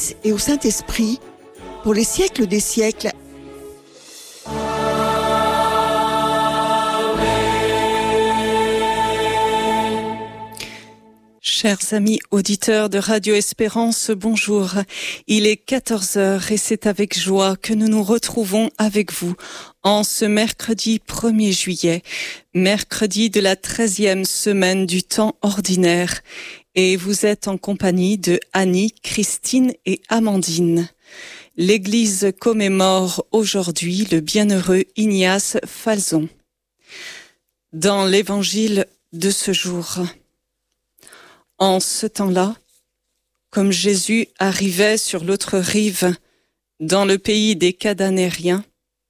Fils et au Saint-Esprit, pour les siècles des siècles. Chers amis auditeurs de Radio Espérance, bonjour. Il est 14h et c'est avec joie que nous nous retrouvons avec vous en ce mercredi 1er juillet, mercredi de la 13e semaine du temps ordinaire. Et vous êtes en compagnie de Annie, Christine et Amandine. L'Église commémore aujourd'hui le bienheureux Ignace Falzon. Dans l'Évangile de ce jour, en ce temps-là, comme Jésus arrivait sur l'autre rive, dans le pays des Cananéens,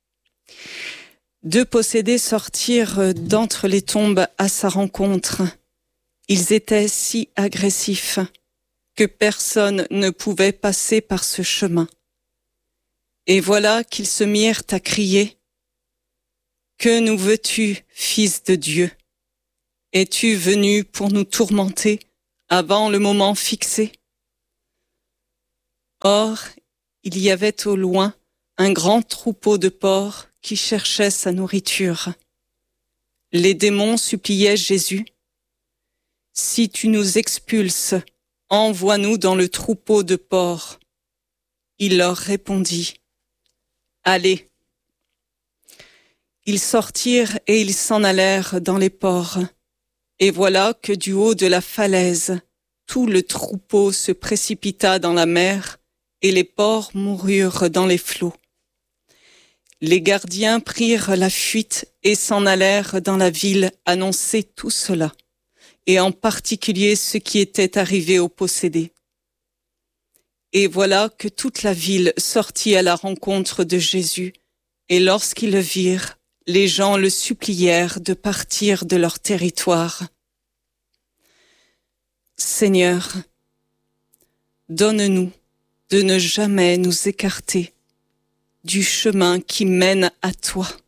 deux possédés sortirent d'entre les tombes à sa rencontre. Ils étaient si agressifs que personne ne pouvait passer par ce chemin. Et voilà qu'ils se mirent à crier : « Que nous veux-tu, Fils de Dieu ? Es-tu venu pour nous tourmenter avant le moment fixé ? » Or, il y avait au loin un grand troupeau de porcs qui cherchait sa nourriture. Les démons suppliaient Jésus : « Si tu nous expulses, envoie-nous dans le troupeau de porcs. » Il leur répondit : « Allez. » Ils sortirent et ils s'en allèrent dans les porcs. Et voilà que du haut de la falaise, tout le troupeau se précipita dans la mer et les porcs moururent dans les flots. Les gardiens prirent la fuite et s'en allèrent dans la ville annoncer tout cela, et en particulier ce qui était arrivé aux possédés. Et voilà que toute la ville sortit à la rencontre de Jésus, et lorsqu'ils le virent, les gens le supplièrent de partir de leur territoire. Seigneur, donne-nous de ne jamais nous écarter du chemin qui mène à toi.